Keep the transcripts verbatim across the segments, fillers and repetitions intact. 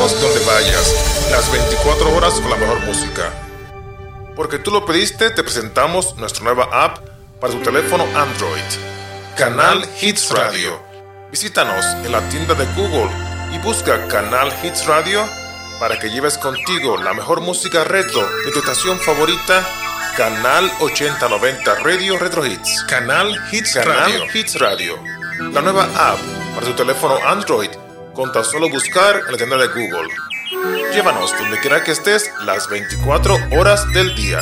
vayamos donde vayas, las veinticuatro horas con la mejor música. Porque tú lo pediste, te presentamos nuestra nueva app para tu teléfono Android, Canal Hits Radio. Visítanos en la tienda de Google y busca Canal Hits Radio para que lleves contigo la mejor música retro de tu estación favorita, Canal ochenta noventa Radio Retro Hits. Canal Hits Canal Radio. Hits Radio. La nueva app para tu teléfono Android con tan solo buscar en la tienda de Google. Llévanos donde quiera que estés las veinticuatro horas del día.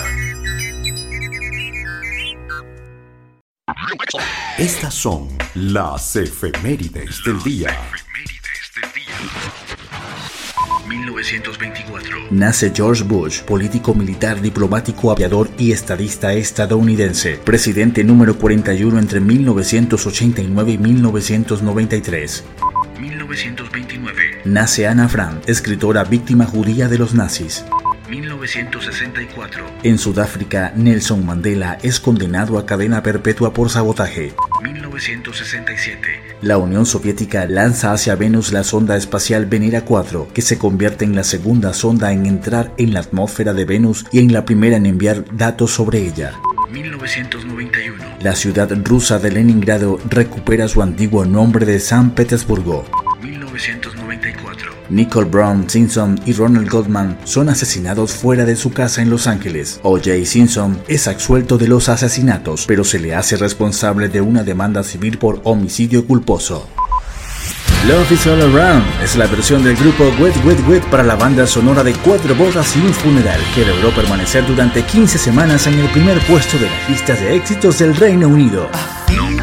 Estas son las efemérides del día. mil novecientos veinticuatro. Nace George Bush, político militar, diplomático, aviador y estadista estadounidense, presidente número cuarenta y uno entre mil novecientos ochenta y nueve y mil novecientos noventa y tres. mil novecientos veintinueve. Nace Ana Frank, escritora víctima judía de los nazis. mil novecientos sesenta y cuatro. En Sudáfrica, Nelson Mandela es condenado a cadena perpetua por sabotaje. mil novecientos sesenta y siete. La Unión Soviética lanza hacia Venus la sonda espacial Venera cuatro, que se convierte en la segunda sonda en entrar en la atmósfera de Venus y en la primera en enviar datos sobre ella. mil novecientos noventa y uno. La ciudad rusa de Leningrado recupera su antiguo nombre de San Petersburgo. mil novecientos noventa y cuatro. Nicole Brown Simpson y Ronald Goldman son asesinados fuera de su casa en Los Ángeles. O J Simpson es absuelto de los asesinatos, pero se le hace responsable de una demanda civil por homicidio culposo. Love is All Around es la versión del grupo Wet Wet Wet para la banda sonora de Cuatro bodas y un funeral, que logró permanecer durante quince semanas en el primer puesto de las listas de éxitos del Reino Unido.